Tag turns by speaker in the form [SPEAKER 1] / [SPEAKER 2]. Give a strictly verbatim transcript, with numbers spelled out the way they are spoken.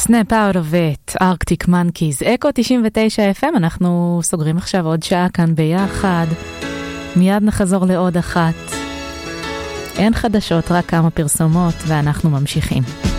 [SPEAKER 1] Snap out of it, Arctic Monkeys, אקו תשעים ותשע אף אם, אנחנו סוגרים עכשיו עוד שעה כאן ביחד, מיד נחזור לעוד אחת, אין חדשות, רק כמה פרסומות ואנחנו ממשיכים.